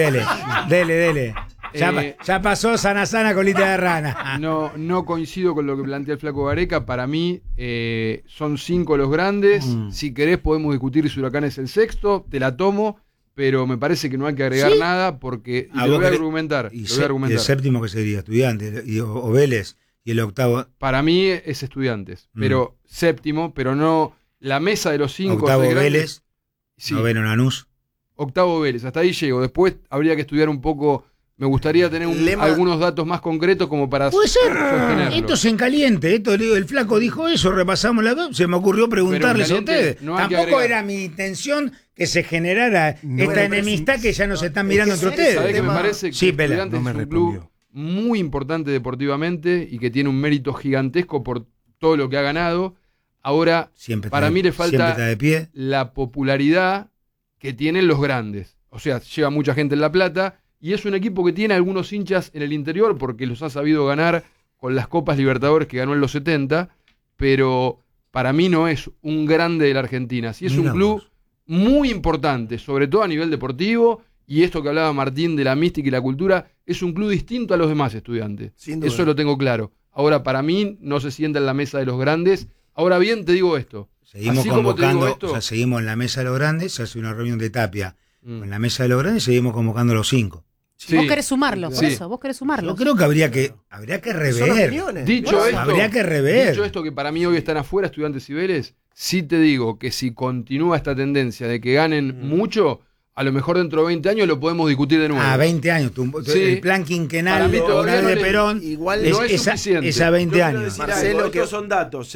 dele. Ya pasó sana colita de rana. No coincido con lo que plantea el Flaco Gareca. Para mí son 5 los grandes. Si querés podemos discutir si Huracán es el sexto, te la tomo, pero me parece que no hay que agregar ¿Sí? nada porque... Y ¿A te lo vos voy a querés- argumentar. Y te lo voy a argumentar. el séptimo que sería Estudiante o Vélez y el octavo Para mí es Estudiantes, pero séptimo, pero no la mesa de los 5. octavo Vélez, Sí. noveno Lanús. Octavo Vélez, hasta ahí llego. Después habría que estudiar un poco. Me gustaría tener algunos datos más concretos como para Puede ser. sostenerlo. Esto es en caliente. El Flaco dijo eso, repasamos se me ocurrió preguntarles a caliente ustedes. no hay que Tampoco agregar. era mi intención que se generara No, esta pero enemistad que ya nos están mirando entre ¿Sabés ustedes. que me parece que Sí, Pela. Estudiantes No me es un respondió. club muy importante deportivamente y que tiene un mérito gigantesco por todo lo que ha ganado? Ahora, Siempre para está- mí le siempre falta está de pie. la popularidad que tienen los grandes. O sea, lleva mucha gente en La Plata y es un equipo que tiene algunos hinchas en el interior porque los ha sabido ganar con las Copas Libertadores que ganó en los 70, pero para mí no es un grande de la Argentina. Sí es Mirá un club vos. muy importante, sobre todo a nivel deportivo, y esto que hablaba Martín de la mística y la cultura, es un club distinto a los demás Estudiantes. Sin duda. Eso lo tengo claro. Ahora, para mí, no se sienta en la mesa de los grandes. Ahora bien, te digo esto. Seguimos Así como te digo convocando, esto, o sea, seguimos en la mesa de los grandes, se hace una reunión de Tapia. Mm. En la mesa de los grandes seguimos convocando a los 5. Sí. Vos querés sumarlos, por Sí. eso, vos querés sumarlos. Yo creo que habría que Son rever. opiniones. Dicho Bueno, esto, habría que rever. Dicho esto que para mí hoy están afuera Estudiantes y Vélez, sí te digo que si continúa esta tendencia de que ganen mucho, a lo mejor dentro de 20 años lo podemos discutir de nuevo. 20 años. Sí. El plan quinquenal Para mí de todavía Oral no de le- Perón igual no es suficiente. es a 20 Yo quiero años. decir Marcelo, algo, que- estos son datos,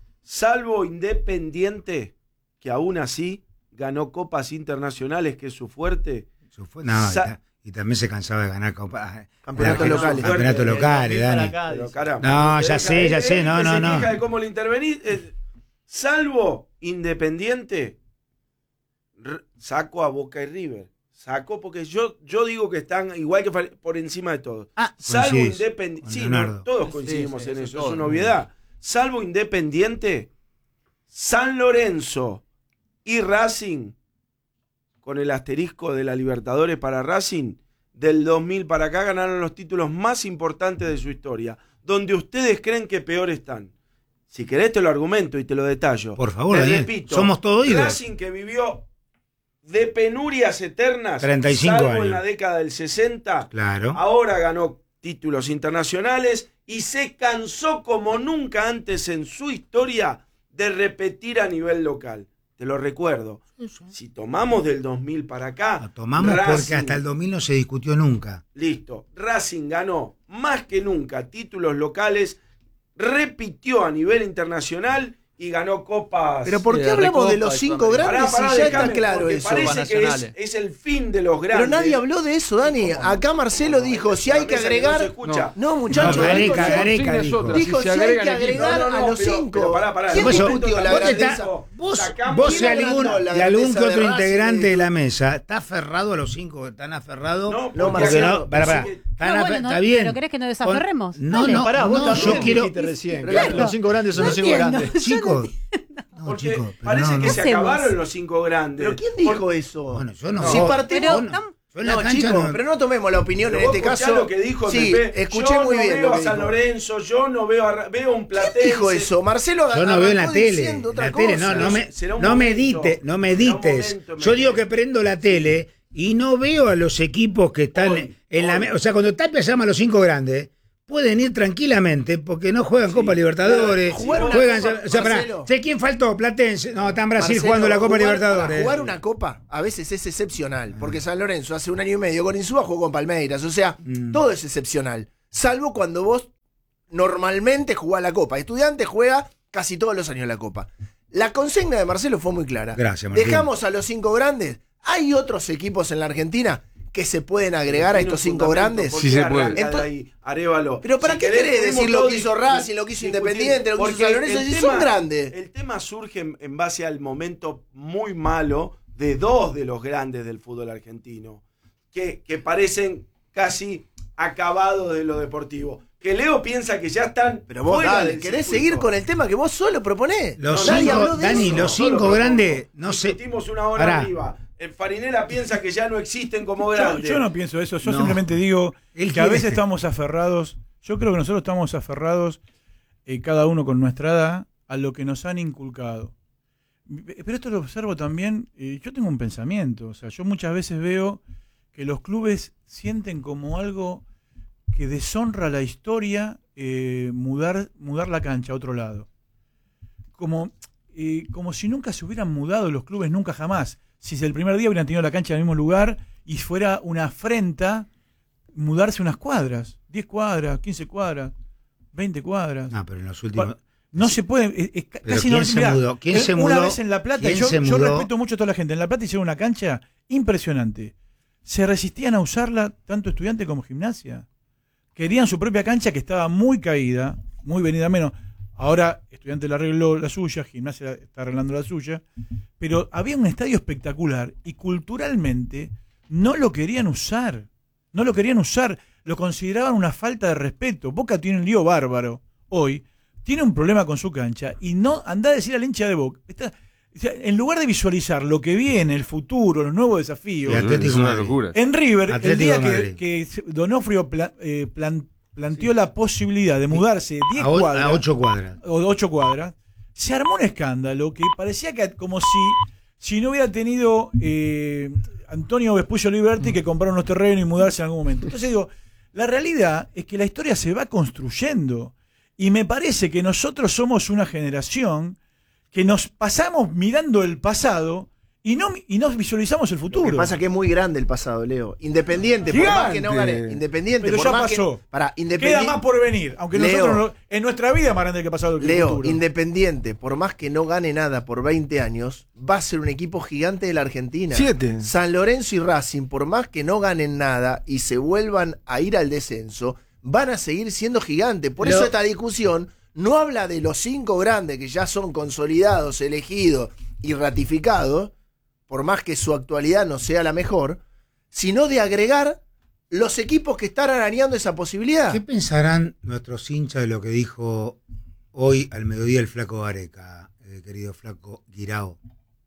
salvo Independiente, que aún así ganó copas internacionales, que es su fuerte. No, Sa- y también se cansaba de ganar Campeonatos locales. Campeonatos locales, Dani. Pero, caramba, No, ya sé, no, se no. queja de cómo le intervenís. Salvo Independiente, saco a Boca y River. Saco porque yo digo que están igual que por encima de todo. Salvo coincidís Independiente. con Sí, Leonardo. todos coincidimos sí, en sí, eso, todos. es una obviedad. Salvo Independiente, San Lorenzo y Racing, con el asterisco de la Libertadores para Racing, del 2000 para acá ganaron los títulos más importantes de su historia, donde ustedes creen que peor están. Si querés te lo argumento y te lo detallo. Por favor, Te Daniel, repito, somos todo oídos. Racing que vivió de penurias eternas, 35 salvo años. en la década del 60, Claro. ahora ganó títulos internacionales y se cansó como nunca antes en su historia de repetir a nivel local. Te lo recuerdo. Si tomamos del 2000 para acá, Tomamos porque Racing, hasta el 2000 no se discutió nunca. listo, Racing ganó más que nunca títulos locales, repitió a nivel internacional y ganó copas. Pero ¿por Sí, qué de hablamos de Recopa los y 5 Sudamericana. grandes Pará, si ya déjame, está claro porque eso? parece Copas que es, nacionales. es el fin de los grandes. Pero nadie habló de eso, Dani. Acá Marcelo dijo, si hay que No se agregar... escucha. No, muchachos. No, Gareca, dijo, Gareca es dijo. otra. dijo, si hay agregan que equipos. agregar No, no, a los pero 5. pará. ¿Quién Vos sos- discutió la vos grandeza? está- Vos Sacamos- y ¿Quién algún habló la que grandeza otro de Racing? integrante de la mesa está aferrado a los 5, están aferrados. No, No, porque Marcelo, acá- Pará. así que- No, bueno, no, está bien. pero ¿querés que nos desaferremos? No, Dale. no, Pará, vos no, también yo quiero. dijiste recién. Pero que los 5 grandes son los 5 entiendo. grandes. Chicos. No, Porque chicos. pero parece no, que no. se hacemos? acabaron los 5 grandes. ¿Pero quién dijo eso? Bueno, yo no. Si partimos... Pero, Yo en la No, cancha chicos, no. pero no tomemos la opinión Pero en vos este escuchá caso. lo que dijo sí, Pepe. escuché yo muy no bien veo lo a que San dijo. Lorenzo, yo no veo veo un Platense. ¿Quién dijo eso? Marcelo Yo no veo en la arrancó tele. diciendo otra La tele, cosa. no Será un me momento. dites, no me Será un dites. momento, Yo digo que prendo la tele Y no veo a los equipos que están en la... O sea, cuando Tapia llama a los 5 grandes, pueden ir tranquilamente porque no juegan Copa Libertadores. Juegan, Copa, o sea, sé quién faltó, Platense. No, está en Brasil Marcelo, jugando la Copa Libertadores. Jugar una Copa a veces es excepcional, porque San Lorenzo hace 1 año y medio con Insúa jugó con Palmeiras. O sea, todo es excepcional. Salvo cuando vos normalmente jugás la Copa. Estudiantes juega casi todos los años la Copa. La consigna de Marcelo fue muy clara. Gracias, Martín. Dejamos a los 5 grandes. ¿Hay otros equipos en la Argentina que se pueden agregar a estos 5 grandes? Sí se puede. Arévalo. Pero ¿para qué querés decir lo que hizo Racing, lo que hizo Independiente, lo que hizo San Lorenzo? Si son grandes. El tema surge en base al momento muy malo de 2 de los grandes del fútbol argentino, que parecen casi acabados de lo deportivo. Que Leo piensa que ya están. Pero vos, dale, querés seguir con el tema que vos solo proponés. Los 5, Dani, los 5 grandes, no sé. Discutimos 1 hora arriba. El Farinela piensa que ya no existen como grandes. Yo no pienso eso. Yo simplemente digo que a veces estamos aferrados. Yo creo que nosotros estamos aferrados, cada uno con nuestra edad, a lo que nos han inculcado. Pero esto lo observo también. Yo tengo un pensamiento. O sea, yo muchas veces veo que los clubes sienten como algo que deshonra la historia mudar la cancha a otro lado. Como si nunca se hubieran mudado los clubes, nunca jamás. Si el primer día hubieran tenido la cancha en el mismo lugar y fuera una afrenta mudarse unas cuadras, 10 cuadras, 15 cuadras, 20 cuadras. No, pero en los últimos... No se puede, casi ¿quién no se mudó? ¿Quién se mudó? Una vez en La Plata, yo respeto mucho a toda la gente, en La Plata hicieron una cancha impresionante. Se resistían a usarla tanto Estudiante como Gimnasia. Querían su propia cancha que estaba muy caída, muy venida menos. Ahora Estudiante le arregló la suya, Gimnasia está arreglando la suya, pero había un estadio espectacular y culturalmente no lo querían usar. No lo querían usar, lo consideraban una falta de respeto. Boca tiene un lío bárbaro hoy, tiene un problema con su cancha y no anda a decir al hincha de Boca. O sea, en lugar de visualizar lo que viene, el futuro, los nuevos desafíos, es una locura. En River, Atlético el día que Donofrio planteó la posibilidad de mudarse 10 cuadras a 8 cuadras. O 8 cuadras, se armó un escándalo que parecía que como si no hubiera tenido Antonio Vespucio Liberty que compraron los terrenos y mudarse en algún momento. Entonces digo, la realidad es que la historia se va construyendo y me parece que nosotros somos una generación que nos pasamos mirando el pasado y no visualizamos el futuro. Lo que pasa es que es muy grande el pasado, Leo. Independiente, por más que no gane. Independiente, pero por ya más pasó. Independiente, queda más por venir. Aunque Leo, nosotros en nuestra vida más grande que pasado que el Leo, futuro. Independiente, por más que no gane nada por 20 años, va a ser un equipo gigante de la Argentina. 7. San Lorenzo y Racing, por más que no ganen nada y se vuelvan a ir al descenso, van a seguir siendo gigantes. Por eso esta discusión no habla de los 5 grandes que ya son consolidados, elegidos y ratificados, por más que su actualidad no sea la mejor, sino de agregar los equipos que están arañando esa posibilidad. ¿Qué pensarán nuestros hinchas de lo que dijo hoy al mediodía el Flaco Gareca, querido Flaco Guirao?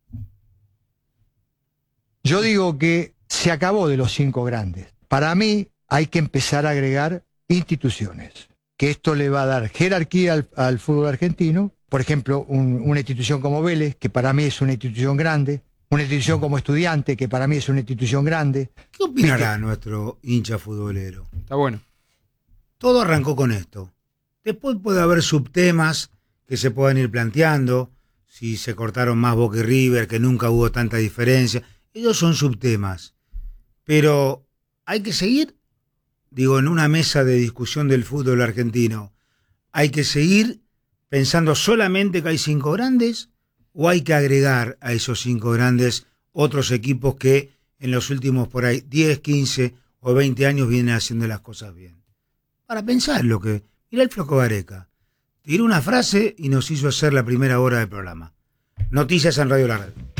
Yo digo que se acabó de los 5 grandes. Para mí hay que empezar a agregar instituciones, que esto le va a dar jerarquía al fútbol argentino. Por ejemplo, una institución como Vélez, que para mí es una institución grande. Una institución como Estudiante, que para mí es una institución grande. ¿Qué opinará nuestro hincha futbolero? Está bueno. Todo arrancó con esto. Después puede haber subtemas que se puedan ir planteando. Si se cortaron más Boca y River, que nunca hubo tanta diferencia. Ellos son subtemas. Pero hay que seguir, digo, en una mesa de discusión del fútbol argentino. Hay que seguir pensando solamente que hay 5 grandes. ¿O hay que agregar a esos 5 grandes otros equipos que en los últimos por ahí 10, 15 o 20 años vienen haciendo las cosas bien? Para pensar lo que... Mirá el Flaco Gareca. Tiró una frase y nos hizo hacer la primera hora del programa. Noticias en Radio La Red.